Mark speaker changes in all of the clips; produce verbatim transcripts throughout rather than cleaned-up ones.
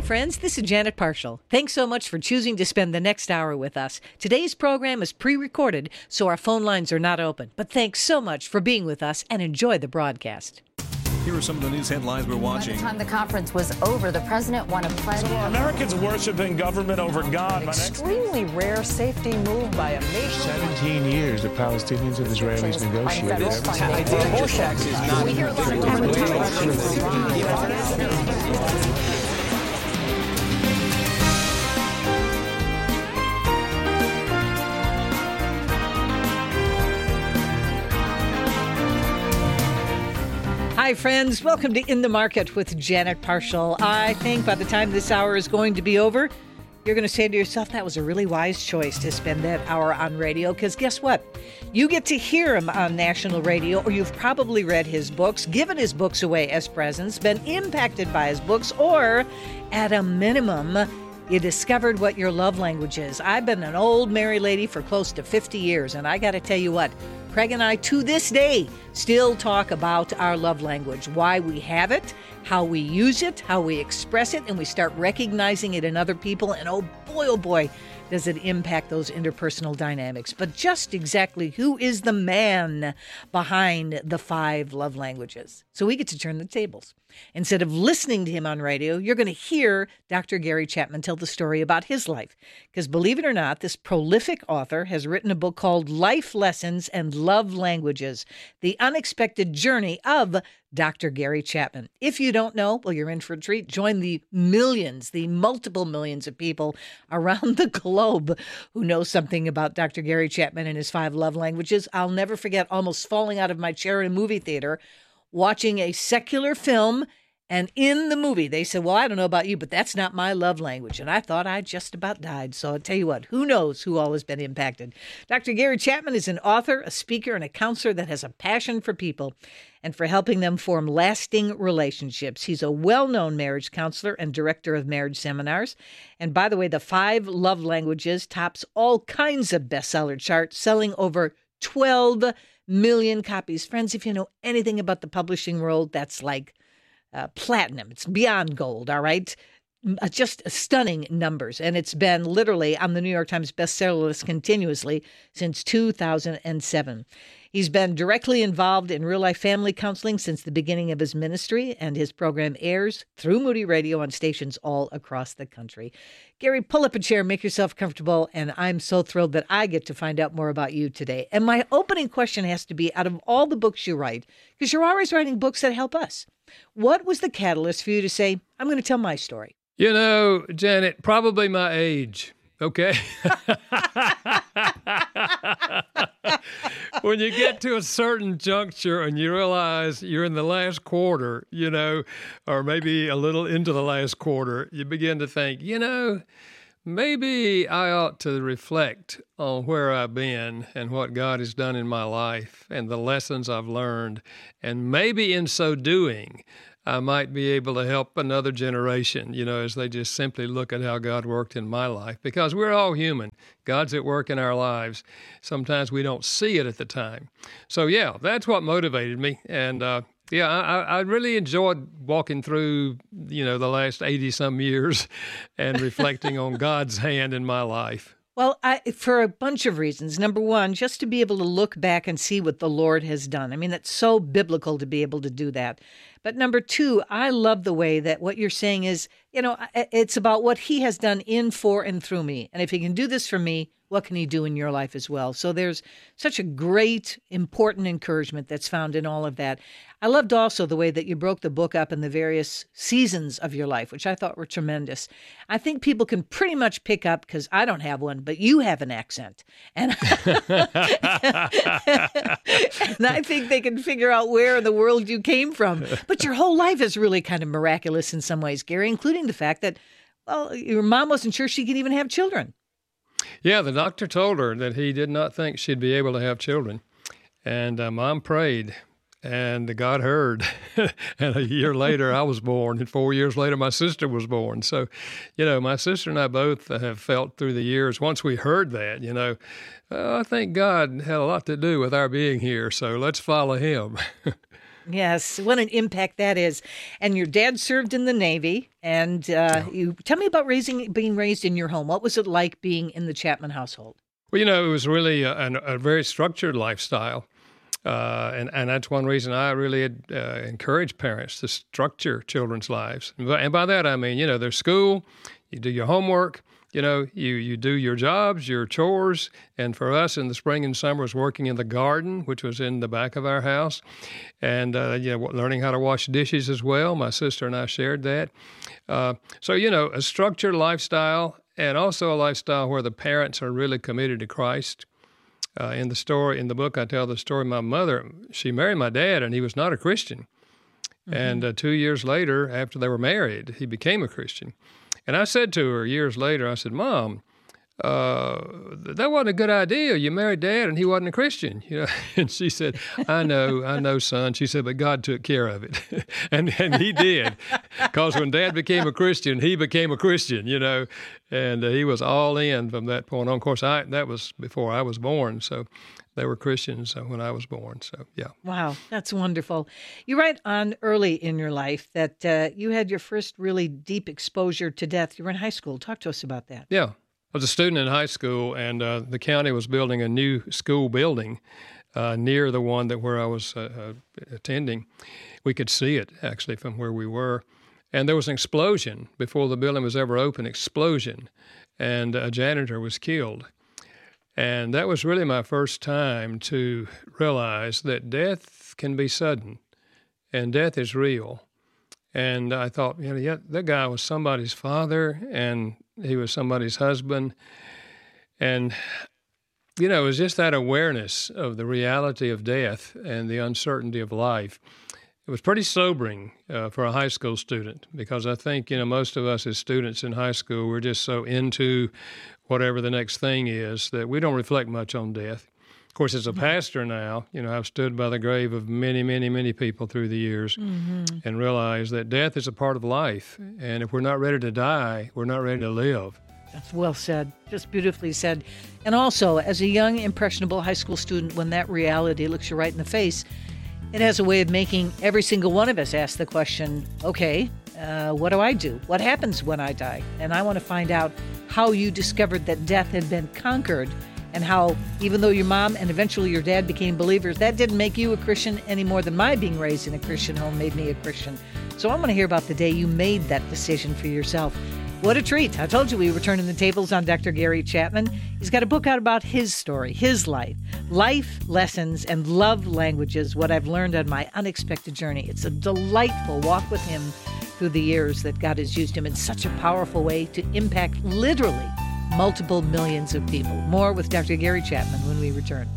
Speaker 1: friends. This is Janet Parshall. Thanks so much for choosing to spend the next hour with us. Today's program is pre-recorded, so our phone lines are not open. But thanks so much for being with us and enjoy the broadcast.
Speaker 2: Here are some of the news headlines we're watching.
Speaker 3: By the time the conference was over, the president won a pledge.
Speaker 4: So are Americans worshiping government over God?
Speaker 5: An extremely rare safety move by a nation.
Speaker 6: seventeen years the Palestinians and Israelis negotiated.
Speaker 2: Bush is not.
Speaker 3: We hear a lot of
Speaker 1: Hi, friends. Welcome to In the Market with Janet Parshall. I think by the time this hour is going to be over, you're going to say to yourself, that was a really wise choice to spend that hour on radio, because guess what? You get to hear him on national radio, or you've probably read his books, given his books away as presents, been impacted by his books, or at a minimum, you discovered what your love language is. I've been an old married lady for close to fifty years, and I got to tell you what, Craig and I, to this day, still talk about our love language, why we have it, how we use it, how we express it, and we start recognizing it in other people. And oh boy, oh boy, does it impact those interpersonal dynamics. But just exactly who is the man behind the five love languages? So we get to turn the tables. Instead of listening to him on radio, you're going to hear Doctor Gary Chapman tell the story about his life. Because believe it or not, this prolific author has written a book called Life Lessons and Love Languages, The Unexpected Journey of Doctor Gary Chapman. If you don't know, well, you're in for a treat. Join the millions, the multiple millions of people around the globe who know something about Doctor Gary Chapman and his five love languages. I'll never forget almost falling out of my chair in a movie theater, watching a secular film, and in the movie they said, well, I don't know about you, but that's not my love language. And I thought I just about died. So I'll tell you what, who knows who all has been impacted. Doctor Gary Chapman is an author, a speaker, and a counselor that has a passion for people and for helping them form lasting relationships. He's a well-known marriage counselor and director of marriage seminars. And by the way, the five love languages tops all kinds of bestseller charts, selling over twelve million copies. Friends, if you know anything about the publishing world, that's like uh, platinum. It's beyond gold, all right? Just stunning numbers. And it's been literally on the New York Times bestseller list continuously since two thousand seven. He's been directly involved in real-life family counseling since the beginning of his ministry, and his program airs through Moody Radio on stations all across the country. Gary, pull up a chair, make yourself comfortable, and I'm so thrilled that I get to find out more about you today. And my opening question has to be, out of all the books you write, because you're always writing books that help us, what was the catalyst for you to say, I'm going to tell my story?
Speaker 7: You know, Janet, probably my age. Okay. When you get to a certain juncture and you realize you're in the last quarter, you know, or maybe a little into the last quarter, you begin to think, you know, maybe I ought to reflect on where I've been and what God has done in my life and the lessons I've learned. And maybe in so doing, I might be able to help another generation, you know, as they just simply look at how God worked in my life. Because we're all human. God's at work in our lives. Sometimes we don't see it at the time. So, yeah, that's what motivated me. And, uh, yeah, I, I really enjoyed walking through, you know, the last eighty-some years and reflecting on God's hand in my life.
Speaker 1: Well, I, for a bunch of reasons. Number one, just to be able to look back and see what the Lord has done. I mean, that's so biblical to be able to do that. But number two, I love the way that what you're saying is, you know, it's about what he has done in, for, and through me. And if he can do this for me, what can he do in your life as well? So there's such a great, important encouragement that's found in all of that. I loved also the way that you broke the book up in the various seasons of your life, which I thought were tremendous. I think people can pretty much pick up, because I don't have one, but you have an accent. And, and I think they can figure out where in the world you came from. But your whole life is really kind of miraculous in some ways, Gary, including the fact that, well, your mom wasn't sure she could even have children.
Speaker 7: Yeah, the doctor told her that he did not think she'd be able to have children. And uh, Mom prayed, and God heard. And a year later, I was born. And four years later, my sister was born. So, you know, my sister and I both have felt through the years, once we heard that, you know, uh, I think God had a lot to do with our being here. So let's follow him.
Speaker 1: Yes, what an impact that is. And your dad served in the Navy, and uh, you tell me about raising, being raised in your home. What was it like being in the Chapman household?
Speaker 7: Well, you know, it was really a, a very structured lifestyle. Uh, and, and that's one reason I really uh, encourage parents to structure children's lives. And by that, I mean, you know, there's school, you do your homework, you know, you, you do your jobs, your chores. And for us in the spring and summer was working in the garden, which was in the back of our house. And, uh, you know, learning how to wash dishes as well. My sister and I shared that. Uh, so, you know, a structured lifestyle and also a lifestyle where the parents are really committed to Christ. Uh, in the story, in the book, I tell the story of my mother. She married my dad, and he was not a Christian. Mm-hmm. And uh, two years later, after they were married, he became a Christian. And I said to her years later, I said, Mom, uh, that wasn't a good idea. You married Dad, and he wasn't a Christian. You know? And she said, I know, I know, son. She said, but God took care of it. and and he did. Because when Dad became a Christian, he became a Christian, you know. And uh, he was all in from that point on. Of course, I that was before I was born, so they were Christians when I was born, so yeah.
Speaker 1: Wow, that's wonderful. You write on early in your life that uh, you had your first really deep exposure to death. You were in high school. Talk to us about that.
Speaker 7: Yeah. I was a student in high school, and uh, the county was building a new school building uh, near the one that where I was uh, uh, attending. We could see it, actually, from where we were. And there was an explosion before the building was ever open, explosion, and a janitor was killed. And that was really my first time to realize that death can be sudden, and death is real. And I thought, you know, yeah, that guy was somebody's father, and he was somebody's husband. And, you know, it was just that awareness of the reality of death and the uncertainty of life. It was pretty sobering uh, for a high school student, because I think, you know, most of us as students in high school, we're just so into whatever the next thing is that we don't reflect much on death. Of course, as a pastor now, you know, I've stood by the grave of many, many, many people through the years mm-hmm. and realized that death is a part of life. And if we're not ready to die, we're not ready to live.
Speaker 1: That's well said, just beautifully said. And also, as a young, impressionable high school student, when that reality looks you right in the face, it has a way of making every single one of us ask the question, okay, uh, what do I do? What happens when I die? And I want to find out how you discovered that death had been conquered, and how, even though your mom and eventually your dad became believers, that didn't make you a Christian any more than my being raised in a Christian home made me a Christian. So I want to hear about the day you made that decision for yourself. What a treat. I told you we were turning the tables on Doctor Gary Chapman. He's got a book out about his story, his life, life lessons and love languages, what I've learned on my unexpected journey. It's a delightful walk with him through the years that God has used him in such a powerful way to impact literally multiple millions of people. More with Doctor Gary Chapman when we return.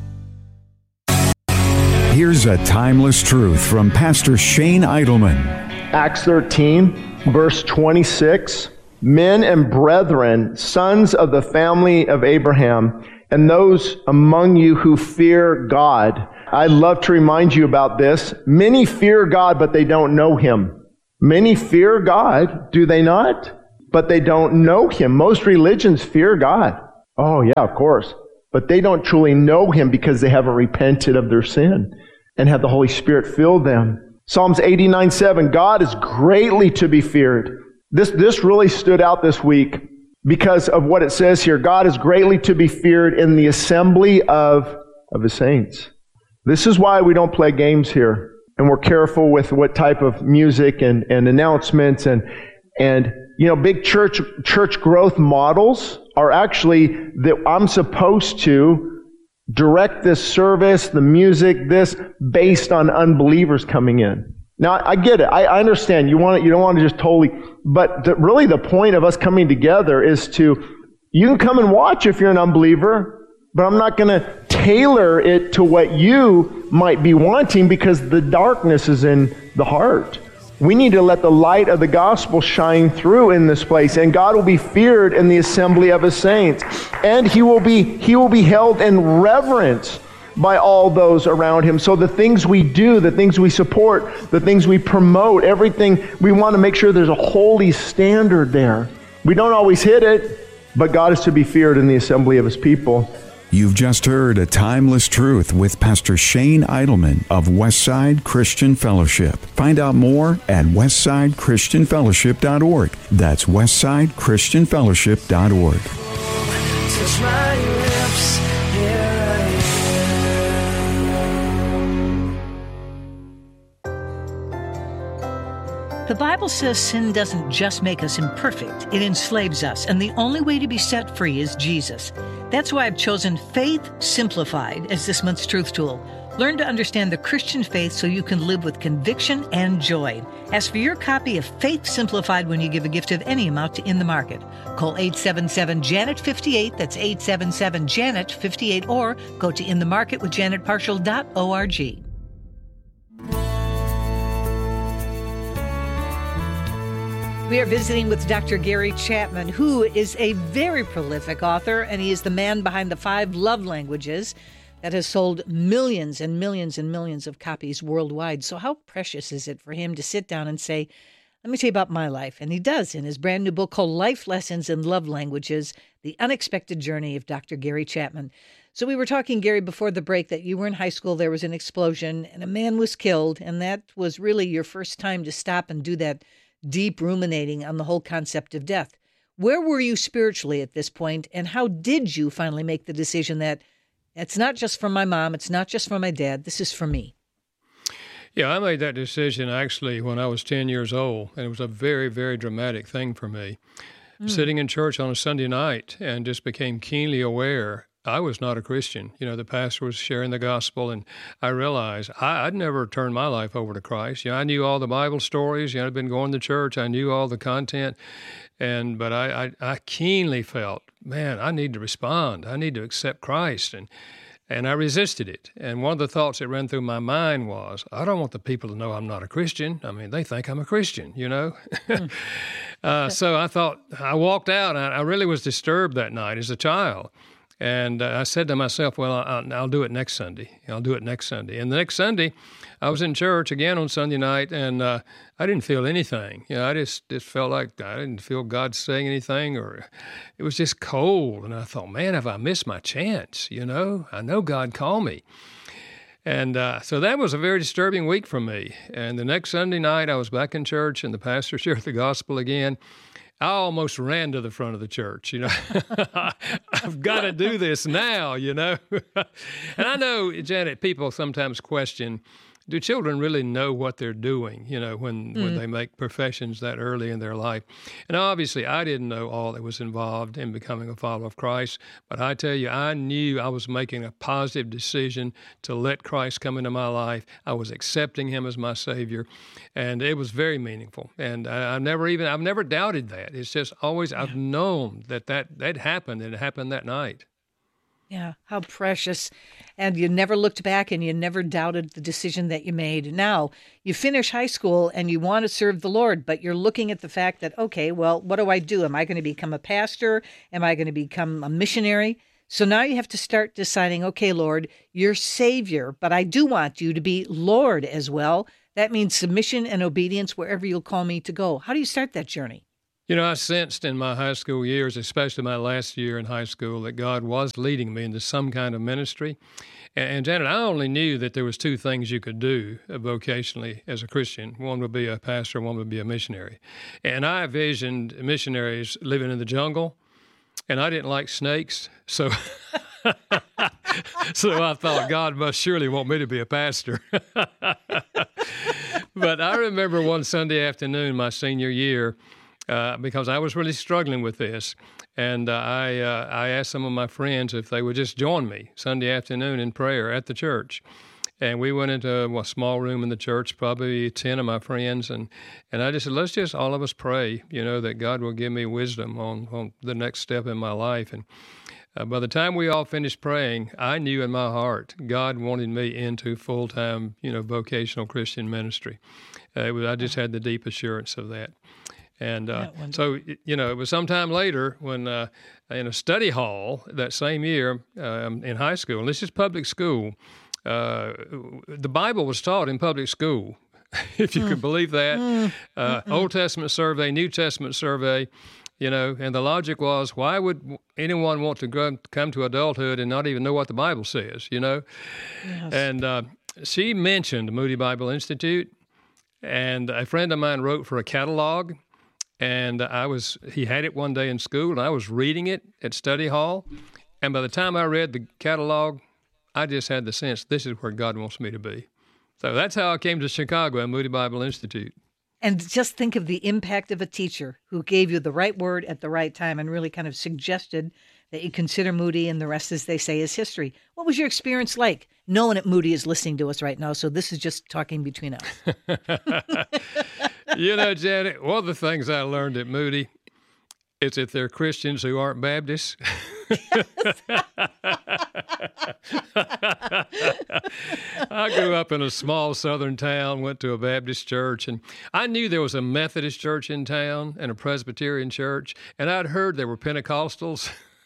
Speaker 8: Here's a timeless truth from Pastor Shane Idleman.
Speaker 9: Acts thirteen, verse twenty-six. Men and brethren, sons of the family of Abraham, and those among you who fear God. I'd love to remind you about this. Many fear God, but they don't know Him. Many fear God, do they not? But they don't know Him. Most religions fear God. Oh, yeah, of course. But they don't truly know Him because they haven't repented of their sin and have the Holy Spirit fill them. Psalms eighty-nine seven, God is greatly to be feared. This, this really stood out this week because of what it says here. God is greatly to be feared in the assembly of, of His saints. This is why we don't play games here. And we're careful with what type of music and, and announcements and, and, you know, big church, church growth models are actually that I'm supposed to direct this service, the music, this, based on unbelievers coming in. Now, I get it. I, I understand. You want you don't want to just totally, but the, really the point of us coming together is to, you can come and watch if you're an unbeliever, but I'm not going to tailor it to what you might be wanting because the darkness is in the heart. We need to let the light of the gospel shine through in this place, and God will be feared in the assembly of His saints, and He will be He will be held in reverence by all those around Him. So the things we do, the things we support, the things we promote, everything, we want to make sure there's a holy standard there. We don't always hit it, but God is to be feared in the assembly of His people.
Speaker 8: You've just heard A Timeless Truth with Pastor Shane Idleman of Westside Christian Fellowship. Find out more at westside christian fellowship dot org. That's westside christian fellowship dot org.
Speaker 10: Touch my lips, here I am.
Speaker 1: The Bible says sin doesn't just make us imperfect, it enslaves us, and the only way to be set free is Jesus. That's why I've chosen Faith Simplified as this month's truth tool. Learn to understand the Christian faith so you can live with conviction and joy. Ask for your copy of Faith Simplified when you give a gift of any amount to In the Market. Call eight seven seven, Janet fifty-eight, that's eight seven seven, Janet fifty-eight, or go to in the market with janet parshall dot org. We are visiting with Doctor Gary Chapman, who is a very prolific author, and he is the man behind the Five Love Languages that has sold millions and millions and millions of copies worldwide. So how precious is it for him to sit down and say, let me tell you about my life? And he does in his brand new book called Life Lessons in Love Languages, The Unexpected Journey of Doctor Gary Chapman. So we were talking, Gary, before the break that you were in high school, there was an explosion, and a man was killed, and that was really your first time to stop and do that deep ruminating on the whole concept of death. Where were you spiritually at this point, and how did you finally make the decision that it's not just for my mom, it's not just for my dad, this is for me?
Speaker 7: Yeah, I made that decision actually when I was ten years old, and it was a very, very dramatic thing for me. Mm. Sitting in church on a Sunday night and just became keenly aware I was not a Christian. You know, the pastor was sharing the gospel, and I realized I, I'd never turned my life over to Christ. You know, I knew all the Bible stories. You know, I'd been going to church. I knew all the content, and but I, I, I keenly felt, man, I need to respond. I need to accept Christ, and and I resisted it. And one of the thoughts that ran through my mind was, I don't want the people to know I'm not a Christian. I mean, they think I'm a Christian, you know. Mm. uh, so I thought, I walked out, and I really was disturbed that night as a child. And uh, I said to myself, well, I'll, I'll do it next Sunday. I'll do it next Sunday. And the next Sunday, I was in church again on Sunday night, and uh, I didn't feel anything. You know, I just, just felt like I didn't feel God saying anything, or it was just cold. And I thought, man, have I missed my chance? You know, I know God called me. And uh, so that was a very disturbing week for me. And the next Sunday night, I was back in church, and the pastor shared the gospel again. I almost ran to the front of the church, you know. I've got to do this now, you know. And I know, Janet, people sometimes question, do children really know what they're doing, you know, when, mm. when they make professions that early in their life? And obviously, I didn't know all that was involved in becoming a follower of Christ, but I tell you, I knew I was making a positive decision to let Christ come into my life. I was accepting him as my Savior, and it was very meaningful. And I, I've never even, I've never doubted that. It's just always, yeah. I've known that that, that happened, and it happened that night.
Speaker 1: Yeah, how precious. And you never looked back, and you never doubted the decision that you made. Now, you finish high school and you want to serve the Lord, but you're looking at the fact that, okay, well, what do I do? Am I going to become a pastor? Am I going to become a missionary? So now you have to start deciding, okay, Lord, you're Savior, but I do want you to be Lord as well. That means submission and obedience wherever you'll call me to go. How do you start that journey?
Speaker 7: You know, I sensed in my high school years, especially my last year in high school, that God was leading me into some kind of ministry. And, and Janet, I only knew that there was two things you could do vocationally as a Christian. One would be a pastor, one would be a missionary. And I envisioned missionaries living in the jungle, and I didn't like snakes, so so I thought God must surely want me to be a pastor. But I remember one Sunday afternoon, my senior year, Uh, because I was really struggling with this. And uh, I uh, I asked some of my friends if they would just join me Sunday afternoon in prayer at the church. And we went into a small room in the church, probably ten of my friends, and, and I just said, let's just all of us pray, you know, that God will give me wisdom on, on the next step in my life. And uh, by the time we all finished praying, I knew in my heart God wanted me into full-time, you know, vocational Christian ministry. Uh, it was, I just had the deep assurance of that. And uh, so, you know, it was sometime later when uh, in a study hall that same year um, in high school, and this is public school, uh, the Bible was taught in public school, if you mm. could believe that. Mm. Uh, Old Testament survey, New Testament survey. you know, and the logic was, why would anyone want to grow, come to adulthood and not even know what the Bible says, you know? Yes. And uh, she mentioned Moody Bible Institute, and a friend of mine wrote for a catalog, and I was, he had it one day in school, and I was reading it at study hall, and by the time I read the catalog, I just had the sense, this is where God wants me to be. So that's how I came to Chicago at Moody Bible Institute.
Speaker 1: And just think of the impact of a teacher who gave you the right word at the right time and really kind of suggested that you consider Moody, and the rest, as they say, is history. What was your experience like? No one at Moody is listening to us right now, so this is just talking between us.
Speaker 7: You know, Janet, one of the things I learned at Moody is that there are Christians who aren't Baptists. I grew up in a small southern town, went to a Baptist church, and I knew there was a Methodist church in town and a Presbyterian church, and I'd heard there were Pentecostals.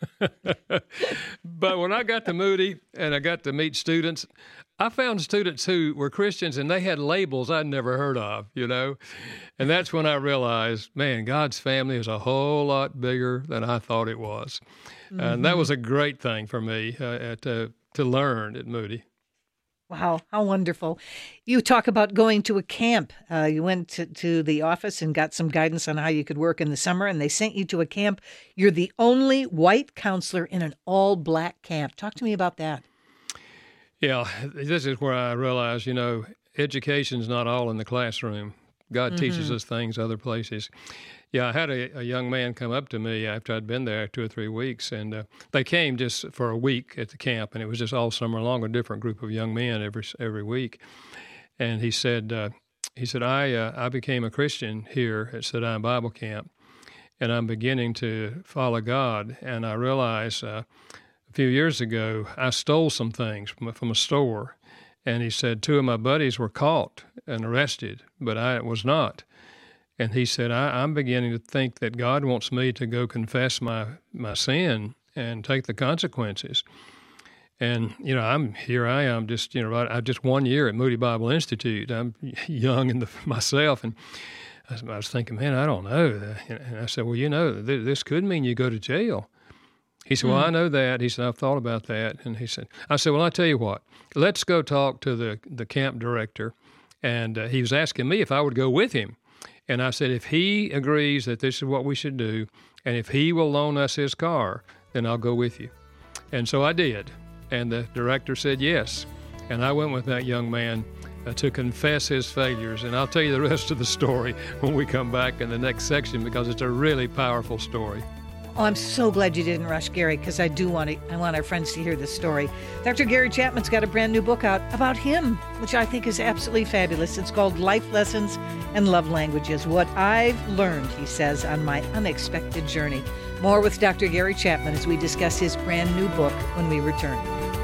Speaker 7: But when I got to Moody and I got to meet students, I found students who were Christians and they had labels I'd never heard of, you know. And that's when I realized, man, God's family is a whole lot bigger than I thought it was. Mm-hmm. And that was a great thing for me uh, to, to learn at Moody.
Speaker 1: Wow, how wonderful. You talk about going to a camp. Uh, you went to, to the office and got some guidance on how you could work in the summer, and they sent you to a camp. You're the only white counselor in an all-black camp. Talk to me about that.
Speaker 7: Yeah, this is where I realized, you know, education's not all in the classroom. God mm-hmm. teaches us things other places. Yeah, I had a, a young man come up to me after I'd been there two or three weeks, and uh, they came just for a week at the camp, and it was just all summer long, a different group of young men every every week. And he said, uh, he said, I uh, I became a Christian here at Sedine Bible Camp, and I'm beginning to follow God, and I realized uh, a few years ago I stole some things from, from a store, and he said two of my buddies were caught and arrested, but I was not. And he said, I, I'm beginning to think that God wants me to go confess my, my sin and take the consequences. And, you know, I'm here I am just, you know, I, I just one year at Moody Bible Institute. I'm young in the, myself. And I was, I was thinking, man, I don't know. And I said, well, you know, th- this could mean you go to jail. He said, well, mm. I know that. He said, I've thought about that. And he said, I said, well, I'll tell you what, let's go talk to the, the camp director. And uh, he was asking me if I would go with him. And I said, if he agrees that this is what we should do, and if he will loan us his car, then I'll go with you. And so I did. And the director said yes. And I went with that young man uh, to confess his failures. And I'll tell you the rest of the story when we come back in the next section, because it's a really powerful story.
Speaker 1: Oh, I'm so glad you didn't rush Gary, because I do want to, I want our friends to hear this story. Doctor Gary Chapman's got a brand new book out about him, which I think is absolutely fabulous. It's called Life Lessons and Love Languages, What I've Learned, he says, on my unexpected journey. More with Doctor Gary Chapman as we discuss his brand new book when we return.